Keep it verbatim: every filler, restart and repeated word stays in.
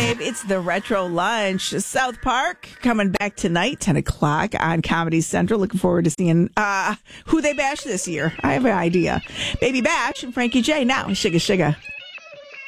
Babe. It's the Retro Lunch. South Park coming back tonight, ten o'clock on Comedy Central. Looking forward to seeing uh, who they bash this year. I have an idea. Baby Bash and Frankie J now. Sugar Sugar.